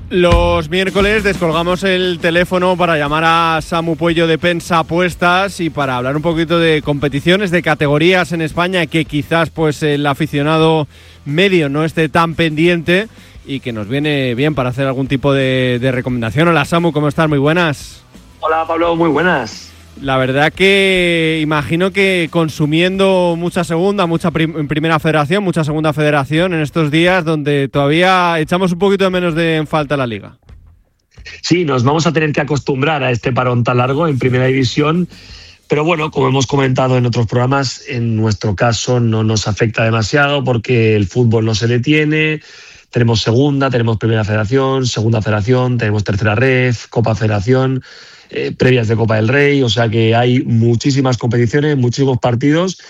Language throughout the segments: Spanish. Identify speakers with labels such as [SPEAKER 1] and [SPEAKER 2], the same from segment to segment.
[SPEAKER 1] Los miércoles descolgamos el teléfono para llamar a Samu Puello de Pensa Apuestas y para hablar un poquito de competiciones, de categorías en España que quizás pues el aficionado medio no esté tan pendiente y que nos viene bien para hacer algún tipo de recomendación. Hola Samu, ¿cómo estás? Muy buenas.
[SPEAKER 2] Hola Pablo, muy buenas.
[SPEAKER 1] La verdad que imagino que consumiendo mucha segunda, primera federación, mucha segunda federación en estos días donde todavía echamos un poquito de menos en falta la liga.
[SPEAKER 2] Sí, nos vamos a tener que acostumbrar a este parón tan largo en primera división, pero bueno, como hemos comentado en otros programas, en nuestro caso no nos afecta demasiado porque el fútbol no se detiene. Tenemos segunda, tenemos primera federación, segunda federación, tenemos tercera ref, Copa Federación, previas de Copa del Rey, o sea que hay muchísimas competiciones, muchísimos partidos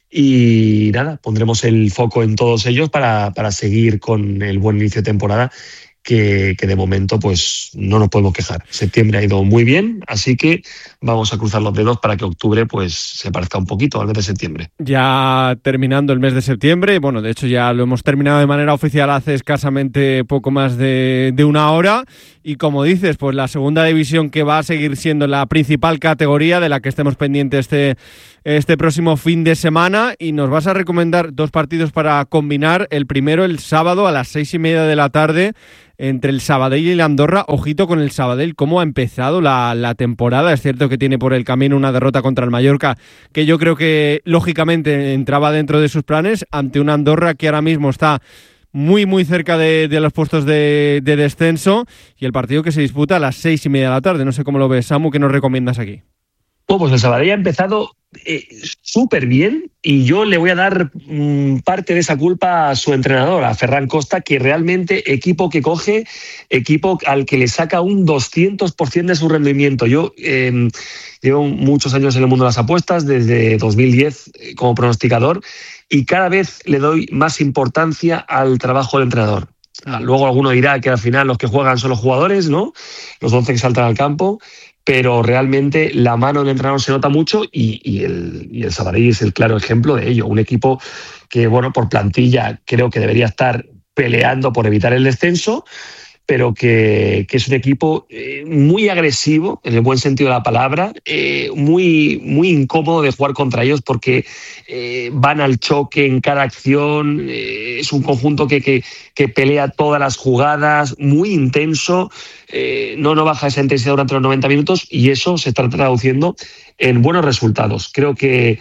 [SPEAKER 2] y nada, pondremos el foco en todos ellos para seguir con el buen inicio de temporada que de momento pues no nos podemos quejar. Septiembre ha ido muy bien, así que vamos a cruzar los dedos para que octubre pues se parezca un poquito al mes de septiembre.
[SPEAKER 1] Ya terminando el mes de septiembre, bueno, de hecho ya lo hemos terminado de manera oficial hace escasamente poco más de una hora y como dices, pues la segunda división que va a seguir siendo la principal categoría de la que estemos pendientes este próximo fin de semana y nos vas a recomendar dos partidos para combinar. El primero el sábado a las 6:30 de la tarde entre el Sabadell y el Andorra. Ojito con el Sabadell, cómo ha empezado la temporada. Es cierto que tiene por el camino una derrota contra el Mallorca, que yo creo que lógicamente entraba dentro de sus planes, ante una Andorra que ahora mismo está muy muy cerca de los puestos de descenso, y el partido que se disputa a las 6:30 de la tarde. No sé cómo lo ves, Samu, ¿qué nos recomiendas aquí?
[SPEAKER 2] Pues el Sabadell ha empezado súper bien y yo le voy a dar parte de esa culpa a su entrenador, a Ferran Costa, que realmente equipo que coge, equipo al que le saca un 200% de su rendimiento. Yo llevo muchos años en el mundo de las apuestas, desde 2010 como pronosticador, y cada vez le doy más importancia al trabajo del entrenador. Luego alguno dirá que al final los que juegan son los jugadores, ¿no? Los 11 que saltan al campo, pero realmente la mano del entrenador se nota mucho y el Sabadell es el claro ejemplo de ello. Un equipo que, bueno, por plantilla creo que debería estar peleando por evitar el descenso, pero que es un equipo muy agresivo, en el buen sentido de la palabra, muy, muy incómodo de jugar contra ellos porque van al choque en cada acción, es un conjunto que pelea todas las jugadas, muy intenso, no baja esa intensidad durante los 90 minutos y eso se está traduciendo en buenos resultados. Creo que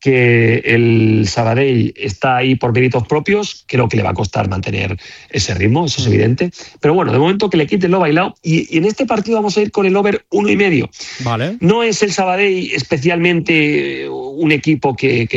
[SPEAKER 2] el Sabadell está ahí por méritos propios, creo que le va a costar mantener ese ritmo, eso es evidente, pero bueno, de momento que le quiten lo bailado y en este partido vamos a ir con el over 1,5.
[SPEAKER 1] Vale.
[SPEAKER 2] No es el Sabadell especialmente un equipo que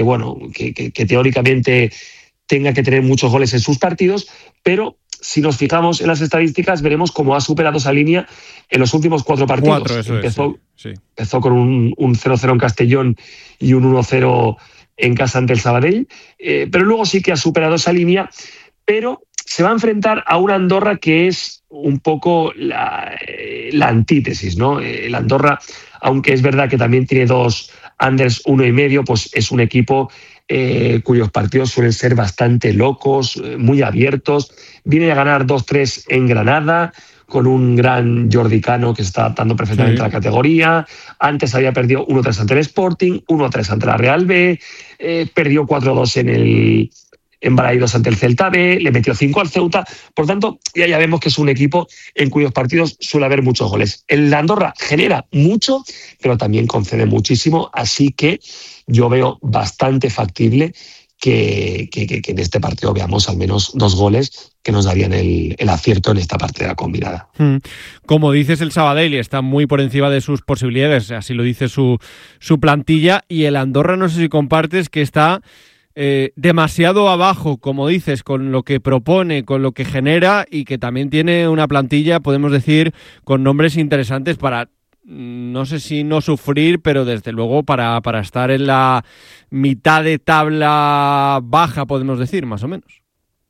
[SPEAKER 2] teóricamente tenga que tener muchos goles en sus partidos, pero si nos fijamos en las estadísticas veremos cómo ha superado esa línea en los últimos 4 partidos. Empezó con un 0-0 en Castellón y un 1-0 en casa ante el Sabadell, pero luego sí que ha superado esa línea, pero se va a enfrentar a una Andorra que es un poco la antítesis, ¿no? El Andorra, aunque es verdad que también tiene 2 unders 1,5, pues es un equipo cuyos partidos suelen ser bastante locos, muy abiertos. Viene a ganar 2-3 en Granada, con un gran Jordi Cano que se está adaptando perfectamente a la categoría. Antes había perdido 1-3 ante el Sporting, 1-3 ante la Real B, perdió 4-2 en Balaidos ante el Celta B, le metió 5 al Ceuta. Por tanto, ya vemos que es un equipo en cuyos partidos suele haber muchos goles. El Andorra genera mucho, pero también concede muchísimo, así que yo veo bastante factible que en este partido veamos al menos 2 goles que nos darían el acierto en esta parte de la combinada.
[SPEAKER 1] Como dices, el Sabadell está muy por encima de sus posibilidades, así lo dice su plantilla, y el Andorra, no sé si compartes, que está demasiado abajo, como dices, con lo que propone, con lo que genera, y que también tiene una plantilla, podemos decir, con nombres interesantes para, no sé si no sufrir, pero desde luego para estar en la mitad de tabla baja, podemos decir, más o menos.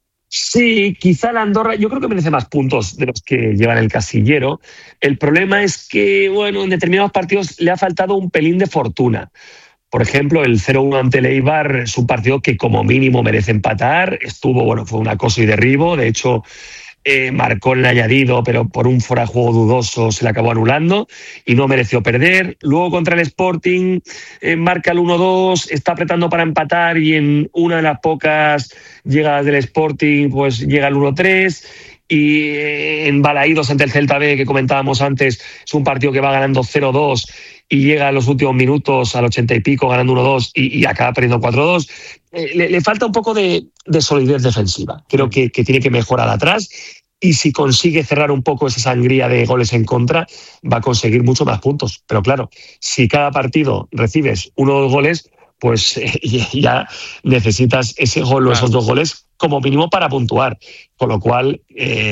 [SPEAKER 2] Sí, quizá la Andorra, yo creo que merece más puntos de los que llevan el casillero. El problema es que, bueno, en determinados partidos le ha faltado un pelín de fortuna. Por ejemplo, el 0-1 ante el Eibar es un partido que como mínimo merece empatar. Fue un acoso y derribo. De hecho, marcó el añadido, pero por un fuera de juego dudoso se le acabó anulando y no mereció perder. Luego contra el Sporting marca el 1-2, está apretando para empatar y en una de las pocas llegadas del Sporting pues llega el 1-3. Y en Balaídos ante el Celta B, que comentábamos antes, es un partido que va ganando 0-2 y llega a los últimos minutos al 80 y pico ganando 1-2 y acaba perdiendo 4-2. Le falta un poco de solidez defensiva. Creo que tiene que mejorar atrás y si consigue cerrar un poco esa sangría de goles en contra, va a conseguir mucho más puntos. Pero claro, si cada partido recibes 1 o 2 goles, pues ya necesitas ese gol o esos 2 goles como mínimo para puntuar. Con lo cual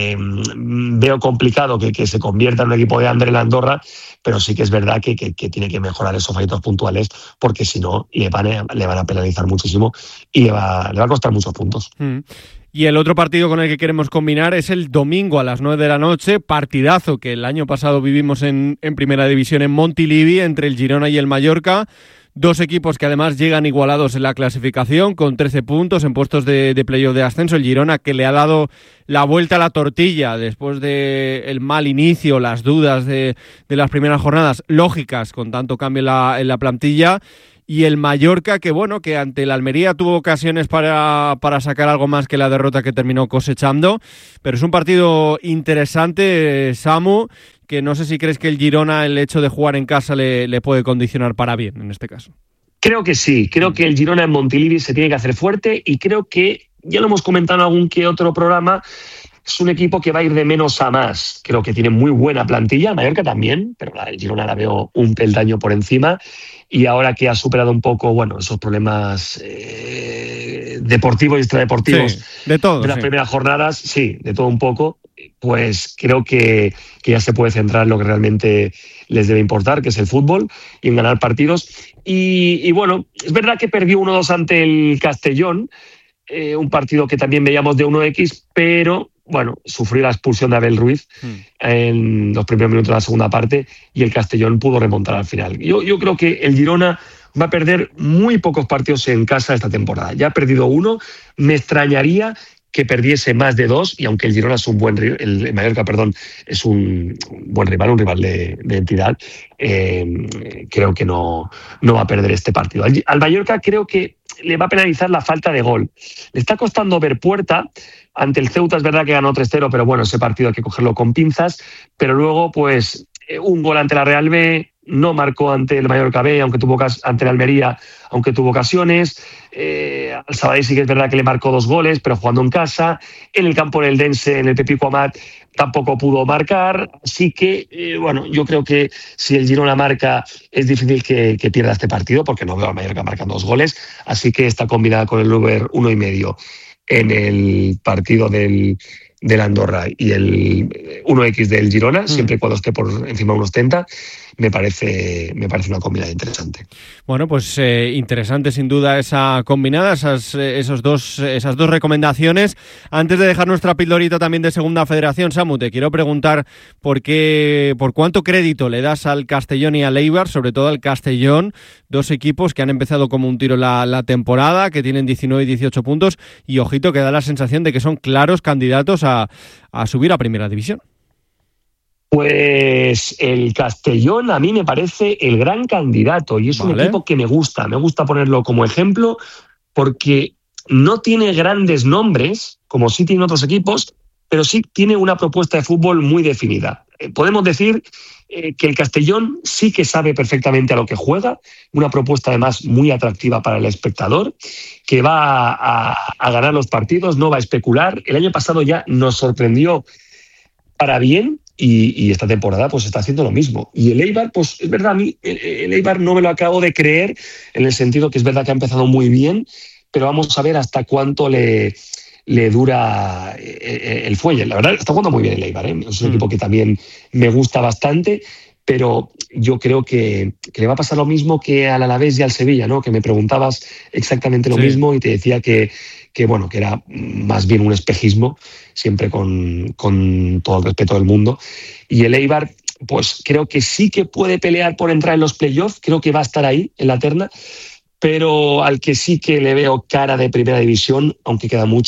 [SPEAKER 2] veo complicado que se convierta en un equipo de Ander en Andorra, pero sí que es verdad que tiene que mejorar esos fallitos puntuales, porque si no le van a penalizar muchísimo y le va a costar muchos puntos.
[SPEAKER 1] Y el otro partido con el que queremos combinar es el domingo a las 9 de la noche, partidazo que el año pasado vivimos en Primera División en Montilivi, entre el Girona y el Mallorca. 2 equipos que además llegan igualados en la clasificación con 13 puntos en puestos de playoff de ascenso. El Girona, que le ha dado la vuelta a la tortilla después del mal inicio, las dudas de las primeras jornadas, lógicas con tanto cambio en la plantilla. Y el Mallorca, que bueno, que ante el Almería tuvo ocasiones para sacar algo más que la derrota que terminó cosechando. Pero es un partido interesante, Samu, que no sé si crees que el Girona, el hecho de jugar en casa, le puede condicionar para bien en este caso.
[SPEAKER 2] Creo que sí, creo que el Girona en Montilivi se tiene que hacer fuerte y creo que, ya lo hemos comentado en algún que otro programa, es un equipo que va a ir de menos a más. Creo que tiene muy buena plantilla, Mallorca también, pero el Girona la veo un peldaño por encima. Y ahora que ha superado un poco, bueno, esos problemas deportivos y extradeportivos
[SPEAKER 1] de todo,
[SPEAKER 2] de las primeras jornadas, sí, de todo un poco, pues creo que ya se puede centrar en lo que realmente les debe importar, que es el fútbol y en ganar partidos. Y bueno, es verdad que perdió 1-2 ante el Castellón, un partido que también veíamos de 1X, pero bueno, sufrió la expulsión de Abel Ruiz en los primeros minutos de la segunda parte y el Castellón pudo remontar al final. Yo creo que el Girona va a perder muy pocos partidos en casa esta temporada. Ya ha perdido 1, me extrañaría que perdiese más de 2, y aunque el Girona es un buen rival, el Mallorca, perdón, es un buen rival, un rival de entidad, creo que no va a perder este partido. Al Mallorca creo que le va a penalizar la falta de gol. Le está costando ver puerta. Ante el Ceuta es verdad que ganó 3-0, pero bueno, ese partido hay que cogerlo con pinzas. Pero luego, pues, un gol ante la Real B, no marcó ante el Mallorca B, ante la Almería, aunque tuvo ocasiones. Al Sabadell sí que es verdad que le marcó 2 goles, pero jugando en casa. En el campo del Dense, en el Pepico Amat, tampoco pudo marcar. Así que, bueno, yo creo que si el Girona marca, es difícil que pierda este partido, porque no veo al Mallorca marcando 2 goles. Así que está combinada con el Uber 1,5 en el partido del Andorra y el 1X del Girona, siempre y cuando esté por encima de unos 30, me parece una combinada interesante.
[SPEAKER 1] Bueno, pues interesante sin duda esa combinada, esas dos recomendaciones. Antes de dejar nuestra pildorita también de Segunda Federación, Samu, te quiero preguntar por cuánto crédito le das al Castellón y al Eibar, sobre todo al Castellón, 2 equipos que han empezado como un tiro la temporada, que tienen 19 y 18 puntos, y ojito que da la sensación de que son claros candidatos a subir a Primera División.
[SPEAKER 2] Pues el Castellón a mí me parece el gran candidato y es un equipo que me gusta ponerlo como ejemplo porque no tiene grandes nombres, como sí tienen otros equipos, pero sí tiene una propuesta de fútbol muy definida. Podemos decir que el Castellón sí que sabe perfectamente a lo que juega, una propuesta además muy atractiva para el espectador, que va a ganar los partidos, no va a especular. El año pasado ya nos sorprendió para bien, y esta temporada pues está haciendo lo mismo. Y el Eibar, pues es verdad, a mí el Eibar no me lo acabo de creer, en el sentido que es verdad que ha empezado muy bien, pero vamos a ver hasta cuánto le dura el fuelle. La verdad, está jugando muy bien el Eibar, ¿eh? Es un equipo que también me gusta bastante, pero yo creo que le va a pasar lo mismo que al Alavés y al Sevilla, ¿no? Que me preguntabas exactamente lo mismo y te decía que era más bien un espejismo, siempre con todo el respeto del mundo. Y el Eibar, pues creo que sí que puede pelear por entrar en los playoffs, creo que va a estar ahí en la terna, pero al que sí que le veo cara de Primera División, aunque queda mucho,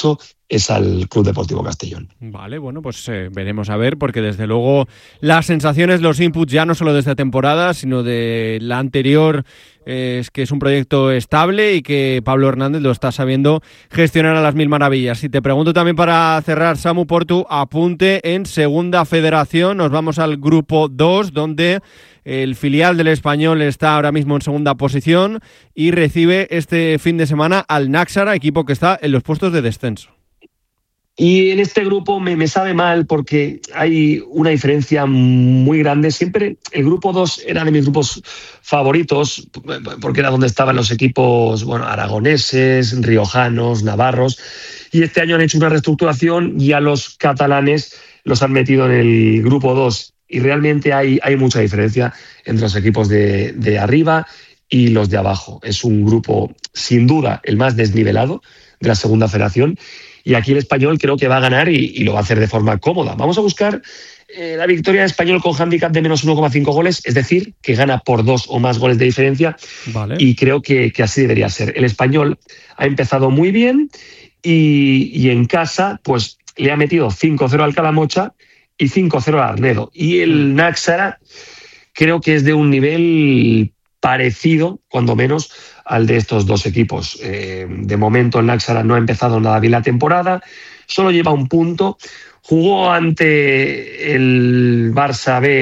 [SPEAKER 2] es al Club Deportivo Castellón.
[SPEAKER 1] Vale, bueno, pues veremos a ver, porque desde luego las sensaciones, los inputs ya no solo de esta temporada, sino de la anterior, es que es un proyecto estable y que Pablo Hernández lo está sabiendo gestionar a las mil maravillas. Y te pregunto también para cerrar, Samu, por tu apunte en Segunda Federación. Nos vamos al grupo 2, donde el filial del Español está ahora mismo en segunda posición y recibe este fin de semana al Náxara, equipo que está en los puestos de descenso.
[SPEAKER 2] Y en este grupo me sabe mal porque hay una diferencia muy grande. Siempre el grupo 2 era de mis grupos favoritos porque era donde estaban los equipos aragoneses, riojanos, navarros. Y este año han hecho una reestructuración y a los catalanes los han metido en el grupo 2. Y realmente hay mucha diferencia entre los equipos de arriba y los de abajo. Es un grupo, sin duda, el más desnivelado de la Segunda Federación. Y aquí el Español creo que va a ganar y lo va a hacer de forma cómoda. Vamos a buscar la victoria del Español con hándicap de menos 1,5 goles, es decir, que gana por 2 o más goles de diferencia.
[SPEAKER 1] Vale.
[SPEAKER 2] Y creo que así debería ser. El Español ha empezado muy bien y en casa pues le ha metido 5-0 al Calamocha y 5-0 al Arnedo. Y el Náxara creo que es de un nivel parecido, cuando menos, al de estos dos equipos. De momento el Náxara no ha empezado nada bien la temporada, solo lleva un punto, jugó ante el Barça B